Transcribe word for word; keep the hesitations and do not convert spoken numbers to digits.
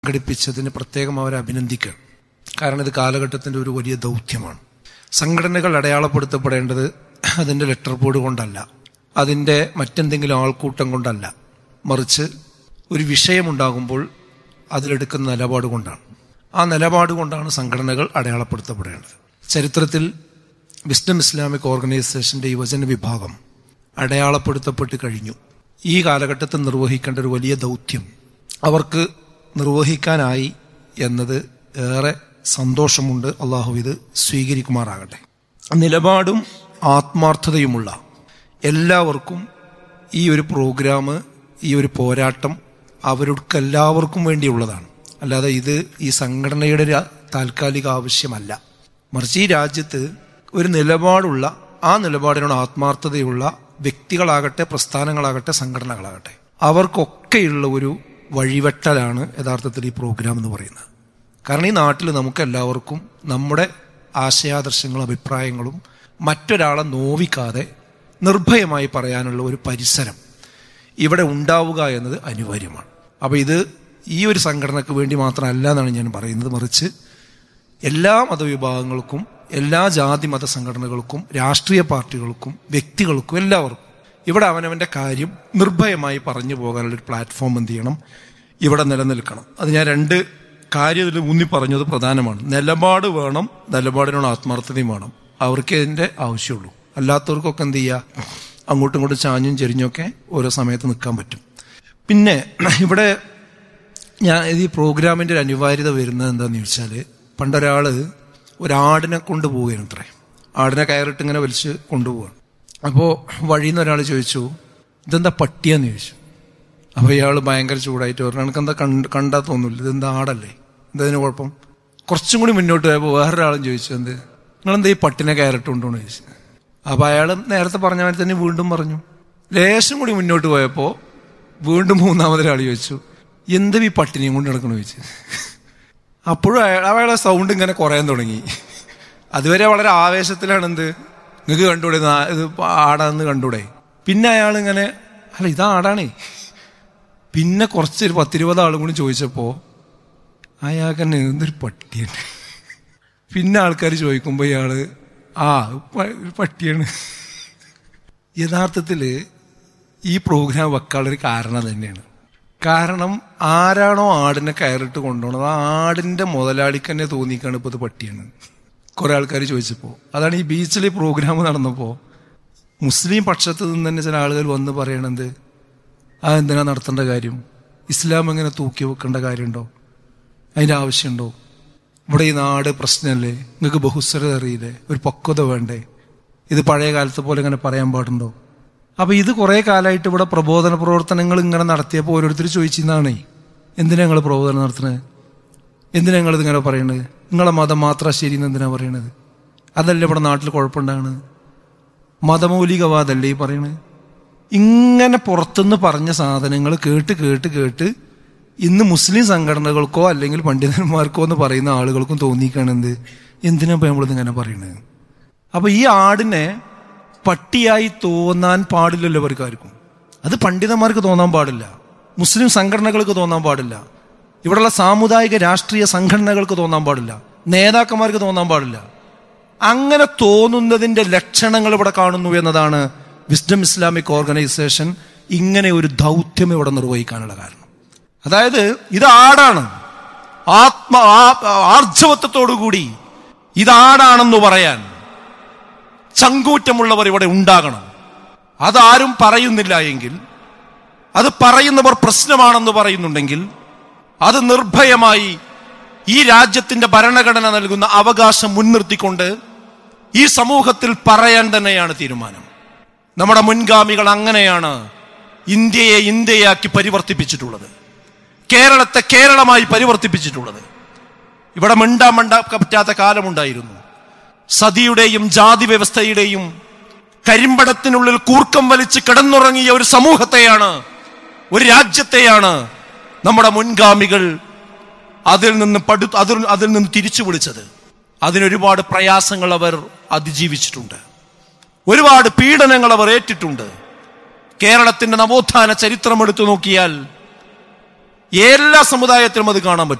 സംഘടിപ്പിച്ചതിന് പ്രത്യേകം അവരെ അഭിനന്ദിക്കുക. കാരണം ഇത് കാലഘട്ടത്തിൻ്റെ ഒരു വലിയ ദൗത്യമാണ്. സംഘടനകൾ അടയാളപ്പെടുത്തപ്പെടേണ്ടത് അതിൻ്റെ ലെറ്റർ ബോർഡ് കൊണ്ടല്ല, അതിൻ്റെ മറ്റെന്തെങ്കിലും ആൾക്കൂട്ടം കൊണ്ടല്ല, മറിച്ച് ഒരു വിഷയമുണ്ടാകുമ്പോൾ അതിലെടുക്കുന്ന നിലപാട് കൊണ്ടാണ്. ആ നിലപാട് കൊണ്ടാണ് സംഘടനകൾ അടയാളപ്പെടുത്തപ്പെടേണ്ടത്. ചരിത്രത്തിൽ വിസ്ഡം ഇസ്ലാമിക് ഓർഗനൈസേഷൻ്റെ യുവജന വിഭാഗം അടയാളപ്പെടുത്തപ്പെട്ട് കഴിഞ്ഞു. ഈ കാലഘട്ടത്തിൽ നിർവഹിക്കേണ്ട ഒരു വലിയ ദൗത്യം അവർക്ക് നിർവഹിക്കാനായി എന്നത് ഏറെ സന്തോഷമുണ്ട്. അള്ളാഹു ഇത് സ്വീകരിക്കുമാറാകട്ടെ. നിലപാടും ആത്മാർത്ഥതയുമുള്ള എല്ലാവർക്കും ഈ ഒരു പ്രോഗ്രാം, ഈ ഒരു പോരാട്ടം അവർക്ക് എല്ലാവർക്കും വേണ്ടിയുള്ളതാണ്. അല്ലാതെ ഇത് ഈ സംഘടനയുടെ താൽക്കാലിക ആവശ്യമല്ല. മറിച്ച് ഈ രാജ്യത്ത് ഒരു നിലപാടുള്ള, ആ നിലപാടിനോട് ആത്മാർത്ഥതയുള്ള വ്യക്തികളാകട്ടെ, പ്രസ്ഥാനങ്ങളാകട്ടെ, സംഘടനകളാകട്ടെ, അവർക്കൊക്കെയുള്ള ഒരു വഴിവെട്ടലാണ് യഥാർത്ഥത്തിൽ ഈ പ്രോഗ്രാം എന്ന് പറയുന്നത്. കാരണം ഈ നാട്ടിൽ നമുക്ക് എല്ലാവർക്കും നമ്മുടെ ആശയാദർശങ്ങളും അഭിപ്രായങ്ങളും മറ്റൊരാളെ നോവിക്കാതെ നിർഭയമായി പറയാനുള്ള ഒരു പരിസരം ഇവിടെ ഉണ്ടാവുക എന്നത് അനിവാര്യമാണ്. അപ്പോൾ ഇത് ഈ ഒരു സംഘടനയ്ക്ക് വേണ്ടി മാത്രമല്ല എന്നാണ് ഞാൻ പറയുന്നത്. മറിച്ച് എല്ലാ മതവിഭാഗങ്ങൾക്കും, എല്ലാ ജാതി മത സംഘടനകൾക്കും, രാഷ്ട്രീയ പാർട്ടികൾക്കും, വ്യക്തികൾക്കും, എല്ലാവർക്കും ഇവിടെ അവനവൻ്റെ കാര്യം നിർഭയമായി പറഞ്ഞു പോകാനുള്ളൊരു പ്ലാറ്റ്ഫോം എന്ത് ചെയ്യണം, ഇവിടെ നിലനിൽക്കണം. അത് ഞാൻ രണ്ട് കാര്യത്തിൽ ഊന്നി പറഞ്ഞത് പ്രധാനമാണ്. നിലപാട് വേണം, നിലപാടിനോട് ആത്മാർത്ഥതയും വേണം. അവർക്ക് ഇതിൻ്റെ ആവശ്യമുള്ളൂ. അല്ലാത്തവർക്കൊക്കെ എന്ത് ചെയ്യുക, അങ്ങോട്ടും ഇങ്ങോട്ടും ചാഞ്ഞും ചെരിഞ്ഞൊക്കെ ഓരോ സമയത്ത് നിൽക്കാൻ പറ്റും. പിന്നെ ഇവിടെ ഞാൻ ഈ പ്രോഗ്രാമിൻ്റെ ഒരു അനിവാര്യത വരുന്നത് എന്താണെന്ന് ചോദിച്ചാൽ, പണ്ടൊരാൾ ഒരാടിനെ കൊണ്ടുപോവുകയാണ് അത്രേ. ആടിനെ കയറിട്ട് ഇങ്ങനെ വലിച്ച് കൊണ്ടുപോവുകയാണ്. അപ്പോൾ വഴിയിൽ നിന്ന് ഒരാൾ ചോദിച്ചു, ഇതെന്താ പട്ടിയാന്ന് ചോദിച്ചു. അപ്പോൾ ഇയാൾ ഭയങ്കര ചൂടായിട്ട് പറഞ്ഞു, എനിക്കെന്താ കണ്ട് കണ്ടാ തോന്നില്ല, ഇതെന്താ ആടല്ലേ, എന്തതിന് കുഴപ്പം. കുറച്ചും കൂടി മുന്നോട്ട് പോയപ്പോൾ വേറൊരാളും ചോദിച്ചു, എന്ത് നിങ്ങളെന്താ ഈ പട്ടിനെ കയറിട്ട് കൊണ്ടുപോകണമെന്ന് ചോദിച്ചു. അപ്പോൾ അയാൾ നേരത്തെ പറഞ്ഞ മാതിരി തന്നെ വീണ്ടും പറഞ്ഞു. ലേശം കൂടി മുന്നോട്ട് പോയപ്പോൾ വീണ്ടും മൂന്നാമതൊരാൾ ചോദിച്ചു, എന്ത് ഈ പട്ടിനെയും കൊണ്ട് നടക്കണമെന്ന് ചോദിച്ചു. അപ്പോഴും അയാൾ അയാളെ സൗണ്ട് ഇങ്ങനെ കുറയാൻ തുടങ്ങി. അതുവരെ വളരെ ആവേശത്തിലാണ്, എന്ത് നിങ്ങൾക്ക് കണ്ടുകൂടെ, ഇത് ആടാന്ന് കണ്ടൂടെ. പിന്നെ അയാളിങ്ങനെ, അല്ല ഇത് ആടാണേ. പിന്നെ കുറച്ചൊരു പത്തിരുപത് ആളും കൂടി ചോദിച്ചപ്പോൾ അയാൾക്ക് തന്നെ എന്തൊരു പട്ടിയാണ്. പിന്നെ ആൾക്കാർ ചോദിക്കുമ്പോൾ ഇയാള് ആ ഒരു പട്ടിയാണ്. യഥാർത്ഥത്തിൽ ഈ പ്രോഗ്രാം വെക്കാനുള്ളൊരു കാരണം തന്നെയാണ്. കാരണം ആരാണോ ആടിനെ കയറിട്ട് കൊണ്ടുപോകണത്, ആ ആടിൻ്റെ മുതലാളിക്ക് തന്നെ തോന്നിക്കാണ് ഇപ്പോൾ ഇത് പട്ടിയാണ്. കുറേ ആൾക്കാർ ചോദിച്ചപ്പോൾ, അതാണ് ഈ ബീച്ചിൽ പ്രോഗ്രാം നടന്നപ്പോൾ മുസ്ലിം പക്ഷത്ത് നിന്ന് തന്നെ ചില ആളുകൾ വന്ന് പറയണത്, അതെന്തിനാ നടത്തേണ്ട കാര്യം, ഇസ്ലാം എങ്ങനെ തൂക്കി വെക്കേണ്ട കാര്യമുണ്ടോ, അതിൻ്റെ ആവശ്യമുണ്ടോ, ഇവിടെ ഈ നാട് പ്രശ്നമല്ലേ, നിങ്ങൾക്ക് ബഹുസ്വരത അറിയില്ലേ, ഒരു പക്വത വേണ്ടേ, ഇത് പഴയ കാലത്തെ പോലെ ഇങ്ങനെ പറയാൻ പാടുണ്ടോ. അപ്പോൾ ഇത് കുറേ കാലമായിട്ട് ഇവിടെ പ്രബോധന പ്രവർത്തനങ്ങൾ ഇങ്ങനെ നടത്തിയപ്പോൾ ഓരോരുത്തർ ചോദിച്ചിരുന്നാണേ, എന്തിനാ നിങ്ങൾ പ്രബോധനം നടത്തുന്നത്, എന്തിനാ നിങ്ങളിതിങ്ങനെ പറയണത്, നിങ്ങളെ മതം മാത്രം ശരിയെന്ന് എന്തിനാ പറയണത്, അതല്ലേ ഇവിടെ നാട്ടിൽ കുഴപ്പമുണ്ടാകണത്, മതമൗലികവാദല്ലേ ഈ പറയണത്. ഇങ്ങനെ പുറത്തുനിന്ന് പറഞ്ഞ സാധനങ്ങൾ കേട്ട് കേട്ട് കേട്ട് ഇന്ന് മുസ്ലിം സംഘടനകൾക്കോ അല്ലെങ്കിൽ പണ്ഡിതന്മാർക്കോ എന്ന് പറയുന്ന ആളുകൾക്കും തോന്നിക്കാണെന്ത്, എന്തിനാ ഇപ്പം നമ്മളിതിങ്ങനെ പറയണത്. അപ്പോൾ ഈ ആടിനെ പട്ടിയായി തോന്നാൻ പാടില്ലല്ലോ അവർക്കാർക്കും. അത് പണ്ഡിതന്മാർക്ക് തോന്നാൻ പാടില്ല, മുസ്ലിം സംഘടനകൾക്ക് തോന്നാൻ പാടില്ല, ഇവിടെയുള്ള സാമുദായിക രാഷ്ട്രീയ സംഘടനകൾക്ക് തോന്നാൻ പാടില്ല, നേതാക്കന്മാർക്ക് തോന്നാൻ പാടില്ല. അങ്ങനെ തോന്നുന്നതിൻ്റെ ലക്ഷണങ്ങൾ ഇവിടെ കാണുന്നു എന്നതാണ് വിസ്ഡം ഇസ്ലാമിക് ഓർഗനൈസേഷൻ ഇങ്ങനെ ഒരു ദൗത്യം ഇവിടെ നിർവഹിക്കാനുള്ള കാരണം. അതായത് ഇത് ആടാണ്, ആത്മ ആർജവത്വത്തോടുകൂടി ഇതാടാണെന്ന് പറയാൻ ചങ്കൂറ്റമുള്ളവർ ഇവിടെ ഉണ്ടാകണം. അതാരും പറയുന്നില്ല എങ്കിൽ, അത് പറയുന്നവർ പ്രശ്നമാണെന്ന് പറയുന്നുണ്ടെങ്കിൽ, അത് നിർഭയമായി ഈ രാജ്യത്തിന്റെ ഭരണഘടന നൽകുന്ന അവകാശം മുൻനിർത്തിക്കൊണ്ട് ഈ സമൂഹത്തിൽ പറയാൻ തന്നെയാണ് തീരുമാനം. നമ്മുടെ മുൻഗാമികൾ അങ്ങനെയാണ് ഇന്ത്യയെ ഇന്ത്യയാക്കി പരിവർത്തിപ്പിച്ചിട്ടുള്ളത്, കേരളത്തെ കേരളമായി പരിവർത്തിപ്പിച്ചിട്ടുള്ളത്. ഇവിടെ മിണ്ടാൻ മണ്ടാക്കാൻ പറ്റാത്ത കാലമുണ്ടായിരുന്നു. സതിയുടെയും ജാതി വ്യവസ്ഥയുടെയും കരിമ്പടത്തിനുള്ളിൽ കൂർക്കം വലിച്ച് കിടന്നുറങ്ങിയ ഒരു സമൂഹത്തെയാണ്, ഒരു രാജ്യത്തെയാണ് നമ്മുടെ മുൻഗാമികൾ അതിൽ നിന്ന് പടു അതിൽ അതിൽ നിന്ന് തിരിച്ചു വിളിച്ചത്. അതിനൊരുപാട് പ്രയാസങ്ങൾ അവർ അതിജീവിച്ചിട്ടുണ്ട്, ഒരുപാട് പീഡനങ്ങൾ അവർ ഏറ്റിട്ടുണ്ട്. കേരളത്തിന്റെ നവോത്ഥാന ചരിത്രം എടുത്തു നോക്കിയാൽ എല്ലാ സമുദായത്തിലും അത് കാണാൻ പറ്റും.